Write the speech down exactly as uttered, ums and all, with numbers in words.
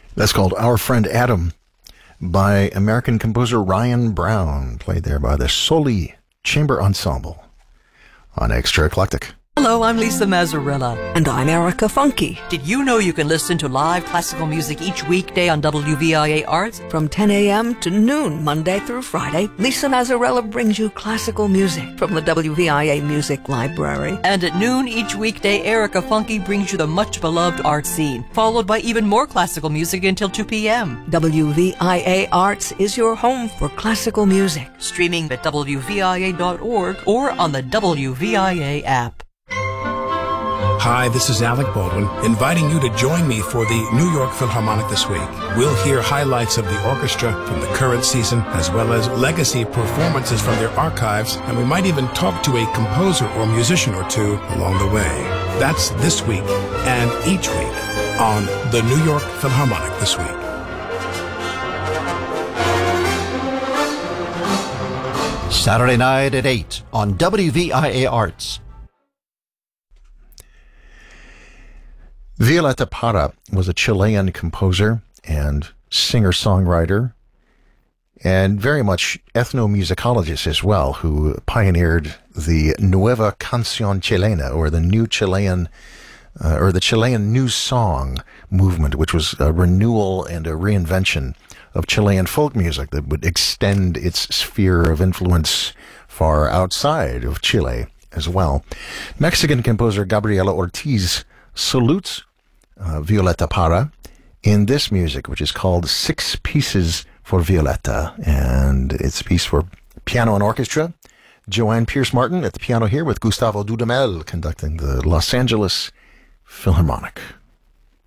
That's called Our Friend Adam by American composer Ryan Brown, played there by the Soli Chamber Ensemble on Extra Eclectic. Hello, I'm Lisa Mazzarella. And I'm Erica Funky. Did you know you can listen to live classical music each weekday on W V I A Arts? From ten a.m. to noon, Monday through Friday, Lisa Mazzarella brings you classical music from the W V I A Music Library. And at noon each weekday, Erica Funky brings you the much-beloved art scene, followed by even more classical music until two p.m. W V I A Arts is your home for classical music. Streaming at W V I A dot org or on the W V I A app. Hi, this is Alec Baldwin, inviting you to join me for the New York Philharmonic this week. We'll hear highlights of the orchestra from the current season, as well as legacy performances from their archives, and we might even talk to a composer or musician or two along the way. That's this week and each week on the New York Philharmonic this week. Saturday night at eight on W V I A Arts. Violeta Parra was a Chilean composer and singer-songwriter, and very much ethnomusicologist as well, who pioneered the Nueva Canción Chilena, or the New Chilean, uh, or the Chilean New Song movement, which was a renewal and a reinvention of Chilean folk music that would extend its sphere of influence far outside of Chile as well. Mexican composer Gabriela Ortiz salutes uh, Violeta Parra in this music, which is called Six Pieces for Violeta, and it's a piece for piano and orchestra. Joanne Pierce Martin at the piano here with Gustavo Dudamel conducting the Los Angeles Philharmonic.